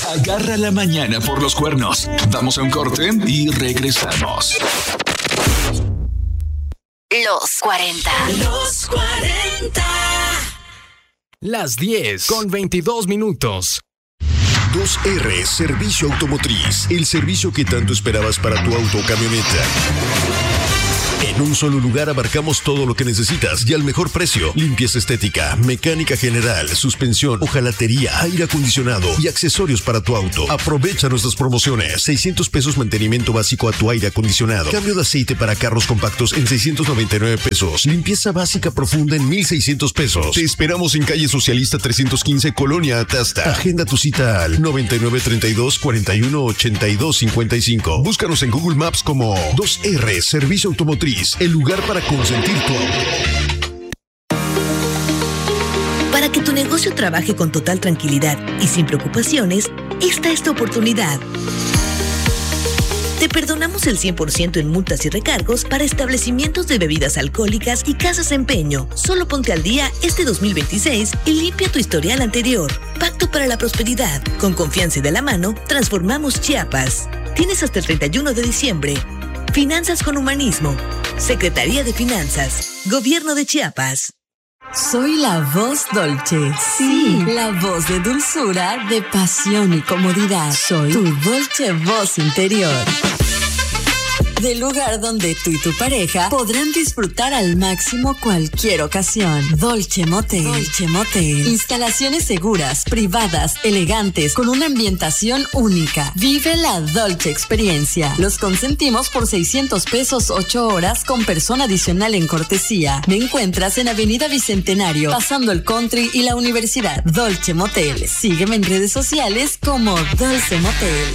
Agarra la mañana por los cuernos. Vamos a un corte y regresamos. Los 40. Los 40. Las 10 con 22 minutos. 2R Servicio Automotriz, el servicio que tanto esperabas para tu auto o camioneta. En un solo lugar abarcamos todo lo que necesitas y al mejor precio. Limpieza estética, mecánica general, suspensión, hojalatería, aire acondicionado y accesorios para tu auto. Aprovecha nuestras promociones. 600 pesos mantenimiento básico a tu aire acondicionado. Cambio de aceite para carros compactos en 699 pesos. Limpieza básica profunda en 1,600 pesos. Te esperamos en calle Socialista 315, Colonia Atasta. Agenda tu cita al 9932 41 82 55. Búscanos en Google Maps como 2R Servicio Automotriz. El lugar para consentir tu auto. Para que tu negocio trabaje con total tranquilidad y sin preocupaciones, esta es tu oportunidad. Te perdonamos el 100% en multas y recargos para establecimientos de bebidas alcohólicas y casas de empeño. Solo ponte al día este 2026 y limpia tu historial anterior. Pacto para la prosperidad. Con confianza y de la mano, transformamos Chiapas. Tienes hasta el 31 de diciembre. Finanzas con humanismo. Secretaría de Finanzas. Gobierno de Chiapas. Soy la voz Dolce. Sí, la voz de dulzura, de pasión y comodidad. Soy tu Dolce voz interior. Del lugar donde tú y tu pareja podrán disfrutar al máximo cualquier ocasión. Dolce Motel. Dolce Motel. Instalaciones seguras, privadas, elegantes, con una ambientación única. Vive la Dolce experiencia. Los consentimos por 600 pesos 8 horas con persona adicional en cortesía. Me encuentras en Avenida Bicentenario, pasando el Country y la Universidad. Dolce Motel. Sígueme en redes sociales como Dolce Motel.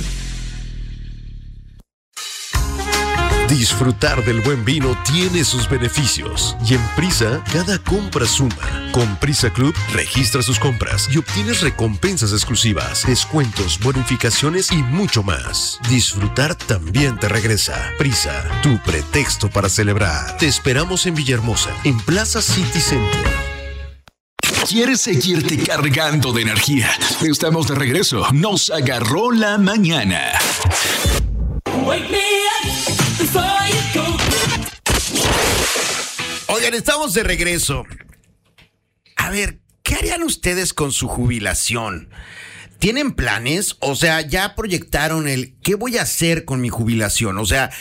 Disfrutar del buen vino tiene sus beneficios y en Prisa cada compra suma. Con Prisa Club registra sus compras y obtienes recompensas exclusivas, descuentos, bonificaciones y mucho más. Disfrutar también te regresa. Prisa, tu pretexto para celebrar. Te esperamos en Villahermosa, en Plaza City Center. ¿Quieres seguirte cargando de energía? Estamos de regreso. Nos agarró la mañana. Wake me up before you go. Oigan, estamos de regreso. A ver, ¿qué harían ustedes con su jubilación? ¿Tienen planes? O sea, ya proyectaron el ¿qué voy a hacer con mi jubilación? O sea,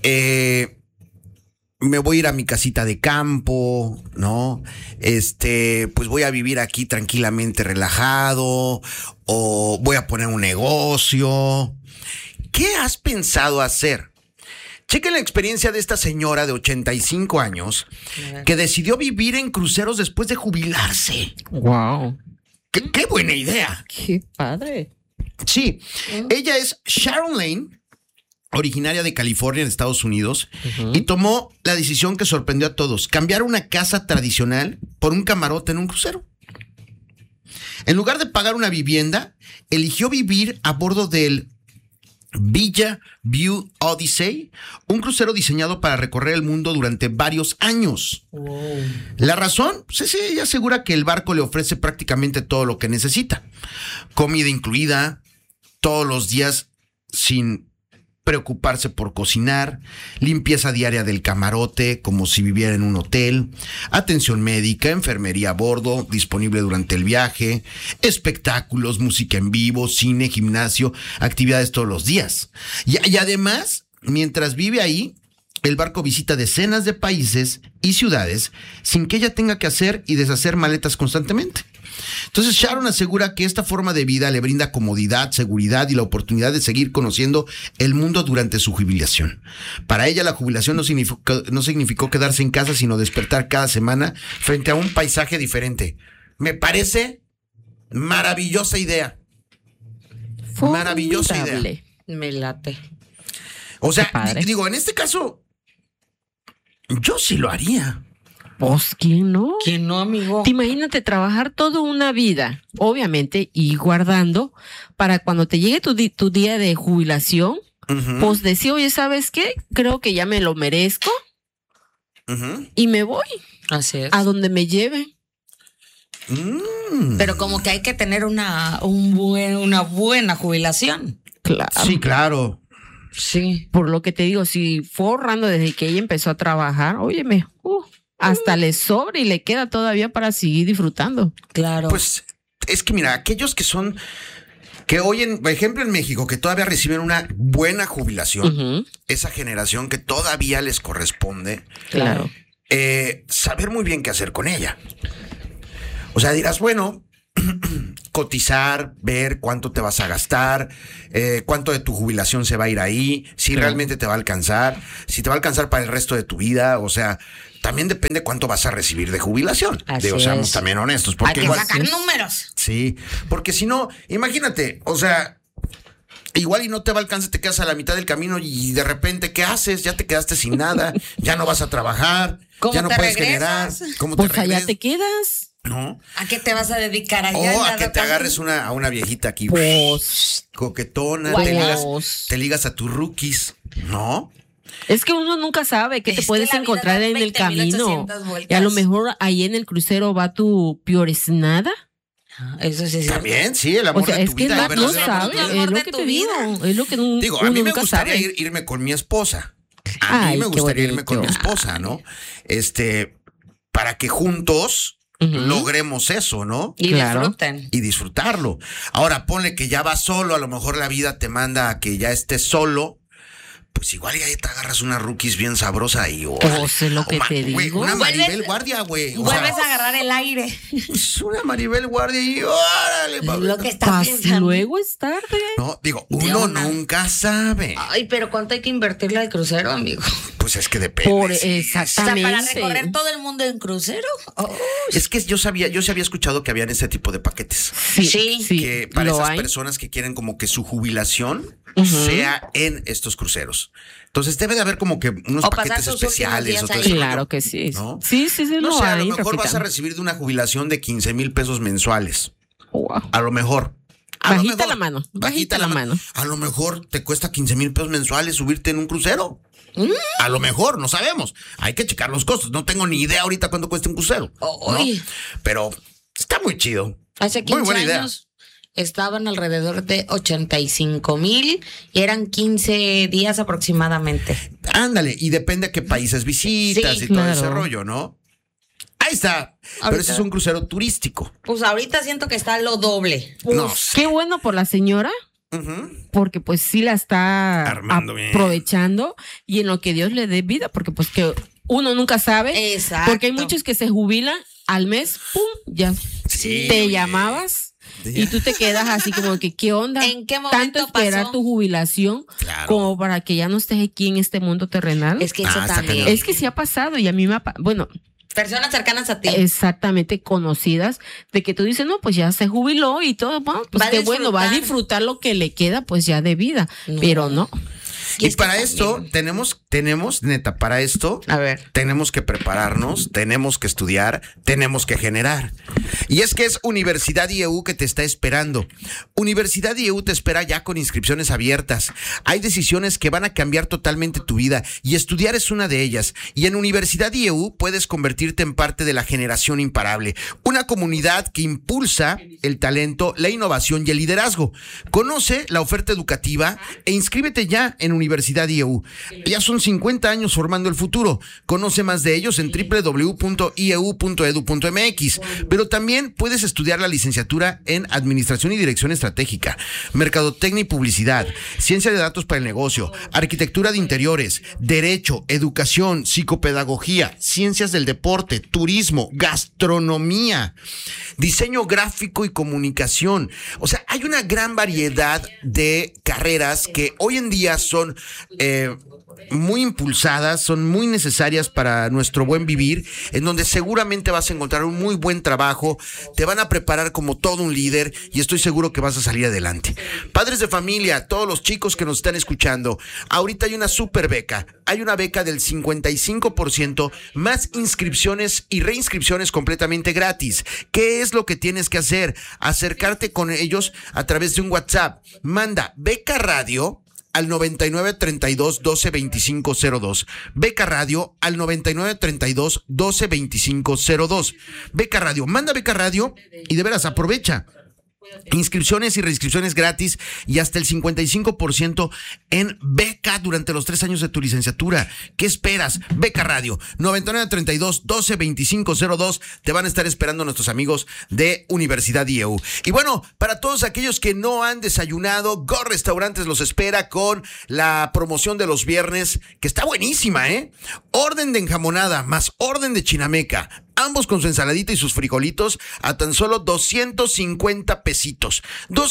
me voy a ir a mi casita de campo, ¿no? Pues voy a vivir aquí tranquilamente relajado, o voy a poner un negocio. ¿Qué has pensado hacer? Chequen la experiencia de esta señora de 85 años que decidió vivir en cruceros después de jubilarse. ¡Wow! ¡Qué buena idea! ¡Qué padre! Sí, ella es Sharon Lane, originaria de California, en Estados Unidos, y tomó la decisión que sorprendió a todos: cambiar una casa tradicional por un camarote en un crucero. En lugar de pagar una vivienda, eligió vivir a bordo del Villa View Odyssey, un crucero diseñado para recorrer el mundo durante varios años. La razón, pues ella asegura que el barco le ofrece prácticamente todo lo que necesita. Comida incluida, todos los días sin preocuparse por cocinar, limpieza diaria del camarote como si viviera en un hotel, atención médica, enfermería a bordo, disponible durante el viaje, espectáculos, música en vivo, cine, gimnasio, actividades todos los días. Y además, mientras vive ahí, el barco visita decenas de países y ciudades sin que ella tenga que hacer y deshacer maletas constantemente. Entonces Sharon asegura que esta forma de vida le brinda comodidad, seguridad y la oportunidad de seguir conociendo el mundo durante su jubilación. Para ella la jubilación no significó quedarse en casa, sino despertar cada semana frente a un paisaje diferente. Me parece maravillosa idea. Maravillosa idea. Me late. O sea, digo, en este caso, yo sí lo haría. Pues, ¿quién no? ¿Quién no, amigo? Imagínate trabajar toda una vida, obviamente, y guardando para cuando te llegue tu día de jubilación, pues decir, oye, ¿sabes qué? Creo que ya me lo merezco y me voy. Así es. A donde me lleve. Pero como que hay que tener una buena jubilación. Claro. Sí, claro. Sí. Por lo que te digo, si fue ahorrando desde que ella empezó a trabajar, óyeme, hasta le sobra y le queda todavía para seguir disfrutando. Claro. Pues es que mira, aquellos que hoy, por ejemplo, en México, que todavía reciben una buena jubilación, esa generación que todavía les corresponde, Claro. Saber muy bien qué hacer con ella. O sea, dirás, bueno, cotizar, ver cuánto te vas a gastar, cuánto de tu jubilación se va a ir ahí, si realmente te va a alcanzar, si te va a alcanzar para el resto de tu vida, o sea, también depende cuánto vas a recibir de jubilación. Seamos también honestos. Porque hay que sacar números. Sí, porque si no, imagínate, o sea, igual y no te va a alcanzar, te quedas a la mitad del camino y de repente, ¿qué haces? Ya te quedaste sin nada, ya no vas a trabajar, ya no puedes generar. ¿Cómo te Pues allá regresas? te quedas. ¿No? ¿A qué te vas a dedicar allá? O a que te agarres a una viejita aquí, Pues, coquetona, pues. te ligas a tus rookies, ¿no? Es que uno nunca sabe qué te puedes encontrar en el camino. Y a lo mejor ahí en el crucero va tu pioresnada. Eso sí. También, sí, el amor O sea, de es tu que vida. no sabe, es lo que te digo. Es lo que Digo, a uno mí me nunca gustaría sabe. irme con mi esposa. A mí me gustaría irme con mi esposa, ¿no? Para que juntos logremos eso, ¿no? Y disfruten. Y disfrutarlo. Ahora, ponle que ya vas solo, a lo mejor la vida te manda a que ya estés solo. Pues igual y ahí te agarras una rookies bien sabrosa y Pues es lo que te digo. Una Maribel Guardia, güey. Vuelves a agarrar el aire. Pues una Maribel Guardia y órale, lo que está pensando. Luego es tarde. No, digo, uno nunca sabe. Ay, pero ¿cuánto hay que invertirle al crucero, amigo? Pues es que depende. Exactamente. O sea, para recorrer todo el mundo en crucero. Es que yo sí había escuchado que habían ese tipo de paquetes. Sí. Que para esas personas que quieren como que su jubilación sea en estos cruceros. Entonces debe de haber como que unos paquetes especiales. Claro que sí. ¿No? Sí, no sé, a lo mejor Rafita. vas a recibir de una jubilación de 15,000 pesos mensuales. Wow. A lo mejor. Bajita la mano. A lo mejor te cuesta 15,000 pesos mensuales subirte en un crucero. A lo mejor, no sabemos. Hay que checar los costos. No tengo ni idea ahorita cuánto cuesta un crucero. ¿No? Pero está muy chido. Hace 15 muy buena idea. años estaban alrededor de 85,000 y eran 15 días aproximadamente. Ándale, y depende a qué países visitas y todo ese rollo, ¿no? Ahí está. Pero ese es un crucero turístico. Pues ahorita siento que está lo doble. No Qué bueno por la señora. Porque pues sí la está armando bien, aprovechando y en lo que Dios le dé vida, porque pues que uno nunca sabe. Exacto. Porque hay muchos que se jubilan al mes, pum, ya te llamabas y tú te quedas así como que ¿qué onda? ¿En qué momento tanto esperar pasó? tu jubilación como para que ya no estés aquí en este mundo terrenal? Es que eso también. Es que sí ha pasado y a mí me ha bueno, personas cercanas a ti. Exactamente, conocidas, de que tú dices, no, pues ya se jubiló y todo, bueno, pues qué bueno, va a disfrutar lo que le queda, pues ya de vida, pero no. Y para esto tenemos, neta, para esto, tenemos que prepararnos, tenemos que estudiar, tenemos que generar. Y es que es Universidad IEU que te está esperando. Universidad IEU te espera ya con inscripciones abiertas. Hay decisiones que van a cambiar totalmente tu vida y estudiar es una de ellas. Y en Universidad IEU puedes convertirte en parte de la generación imparable, una comunidad que impulsa el talento, la innovación y el liderazgo. Conoce la oferta educativa e inscríbete ya en Universidad IEU. Ya son 50 años formando el futuro. Conoce más de ellos en www.ieu.edu.mx. Pero también puedes estudiar la licenciatura en Administración y Dirección Estratégica, Mercadotecnia y Publicidad, Ciencia de Datos para el Negocio, Arquitectura de Interiores, Derecho, Educación, Psicopedagogía, Ciencias del Deporte, Turismo, Gastronomía, Diseño Gráfico y Comunicación. O sea, hay una gran variedad de carreras que hoy en día son muy impulsadas, son muy necesarias para nuestro buen vivir, en donde seguramente vas a encontrar un muy buen trabajo, te van a preparar como todo un líder y estoy seguro que vas a salir adelante. Padres de familia, todos los chicos que nos están escuchando, ahorita hay una super beca, hay una beca del 55%, más inscripciones y reinscripciones completamente gratis. ¿Qué es lo que tienes que hacer? Acercarte con ellos a través de un WhatsApp. Manda Beca Radio al 9932-122502. Beca Radio al 9932-122502. Beca Radio, manda Beca Radio y de veras aprovecha. Inscripciones y reinscripciones gratis y hasta el 55% en beca durante los 3 años de tu licenciatura. ¿Qué esperas? Beca Radio 9932-122502. Te van a estar esperando nuestros amigos de Universidad IEU. Y bueno, para todos aquellos que no han desayunado, Go Restaurantes los espera con la promoción de los viernes, que está buenísima, ¿eh? Orden de enjamonada más orden de chinameca, ambos con su ensaladita y sus frijolitos, a tan solo 250 pesitos.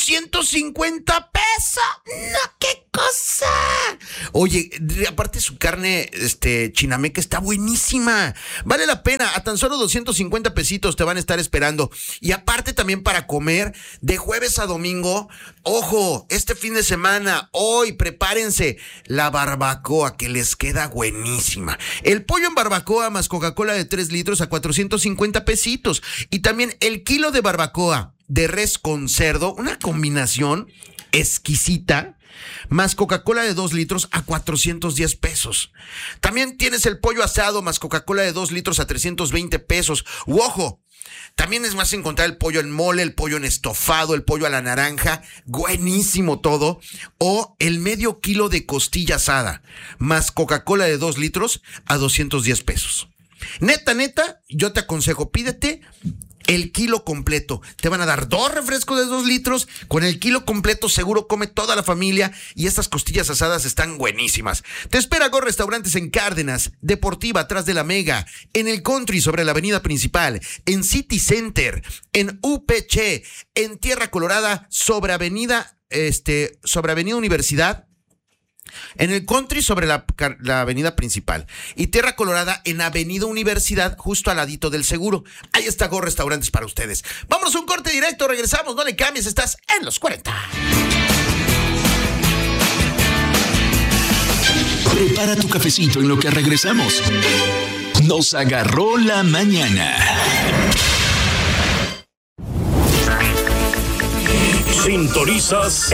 ¡250 pesos! ¡No, qué cosa! Oye, aparte su carne chinameca está buenísima. Vale la pena, a tan solo 250 pesitos te van a estar esperando. Y aparte también para comer de jueves a domingo. Ojo, este fin de semana, hoy, prepárense la barbacoa que les queda buenísima. El pollo en barbacoa más Coca-Cola de 3 litros a 450 pesitos. Y también el kilo de barbacoa de res con cerdo, una combinación exquisita, más Coca-Cola de 2 litros a 410 pesos. También tienes el pollo asado más Coca-Cola de 2 litros a 320 pesos. ¡Ojo! También es más encontrar el pollo en mole, el pollo en estofado, el pollo a la naranja, buenísimo todo. O el medio kilo de costilla asada, más Coca-Cola de 2 litros a 210 pesos. Neta, yo te aconsejo, pídete el kilo completo. Te van a dar 2 refrescos de 2 litros. Con el kilo completo seguro come toda la familia y estas costillas asadas están buenísimas. Te espera Go Restaurantes en Cárdenas, Deportiva atrás de la Mega, en el Country sobre la avenida principal, en City Center, en UPC, en Tierra Colorada sobre avenida Universidad, en el Country sobre la avenida principal y Tierra Colorada en avenida Universidad, justo al ladito del seguro. Ahí está Go Restaurantes para ustedes. Vámonos a un corte directo, regresamos, no le cambies, estás en los 40. Prepara tu cafecito en lo que regresamos. Nos agarró la mañana. Sintonizas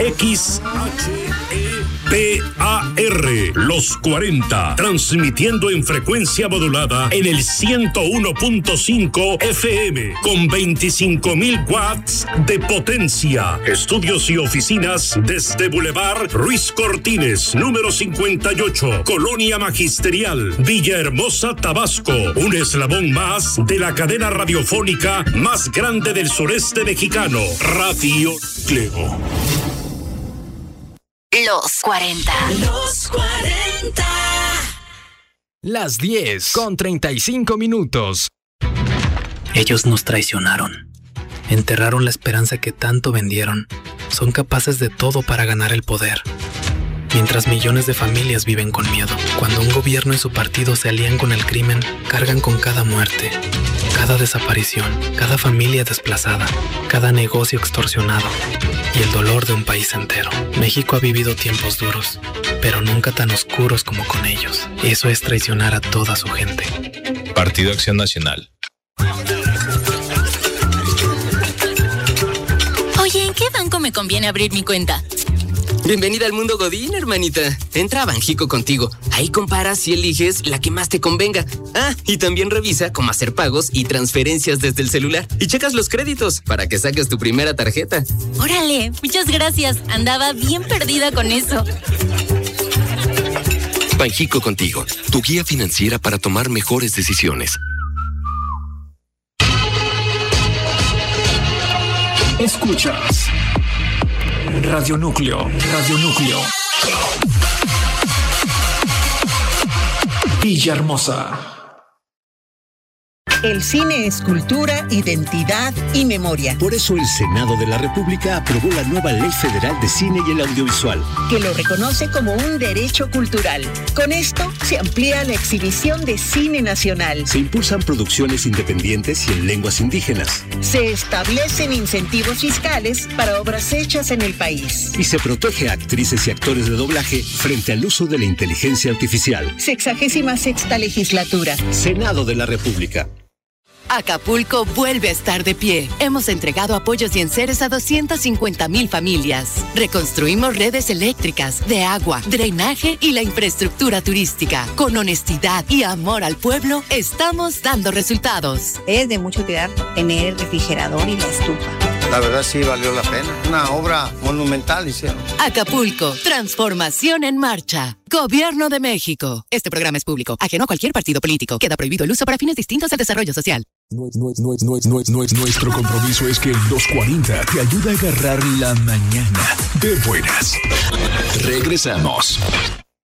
XHEPAR, los 40, transmitiendo en frecuencia modulada en el 101.5 FM, con 25,000 watts de potencia. Estudios y oficinas desde Boulevard Ruiz Cortines, número 58, Colonia Magisterial, Villahermosa, Tabasco. Un eslabón más de la cadena radiofónica más grande del sureste mexicano, Radio Clego. Los 40. Los 40. Las 10 con 35 minutos. Ellos nos traicionaron. Enterraron la esperanza que tanto vendieron. Son capaces de todo para ganar el poder. Mientras millones de familias viven con miedo. Cuando un gobierno y su partido se alían con el crimen, cargan con cada muerte, cada desaparición, cada familia desplazada, cada negocio extorsionado y el dolor de un país entero. México ha vivido tiempos duros, pero nunca tan oscuros como con ellos. Eso es traicionar a toda su gente. Partido Acción Nacional. Oye, ¿en qué banco me conviene abrir mi cuenta? Bienvenida al mundo Godín, hermanita. Entra a Banjico Contigo. Ahí comparas y eliges la que más te convenga. Ah, y también revisa cómo hacer pagos y transferencias desde el celular. Y checas los créditos para que saques tu primera tarjeta. Órale, muchas gracias. Andaba bien perdida con eso. Banjico Contigo, tu guía financiera para tomar mejores decisiones. Escuchas Radio Núcleo. Villahermosa. El cine es cultura, identidad y memoria. Por eso el Senado de la República aprobó la nueva Ley Federal de Cine y el Audiovisual, que lo reconoce como un derecho cultural. Con esto se amplía la exhibición de cine nacional. Se impulsan producciones independientes y en lenguas indígenas. Se establecen incentivos fiscales para obras hechas en el país. Y se protege a actrices y actores de doblaje frente al uso de la inteligencia artificial. 66ª legislatura. Senado de la República. Acapulco vuelve a estar de pie. Hemos entregado apoyos y enseres a 250,000 familias. Reconstruimos redes eléctricas, de agua, drenaje y la infraestructura turística. Con honestidad y amor al pueblo, estamos dando resultados. Es de mucha utilidad tener el refrigerador y la estufa. La verdad sí valió la pena. Una obra monumental hicieron. Acapulco, transformación en marcha. Gobierno de México. Este programa es público, ajeno a cualquier partido político. Queda prohibido el uso para fines distintos al desarrollo social. Nuestro compromiso es que el 240 te ayuda a agarrar la mañana de buenas. Regresamos.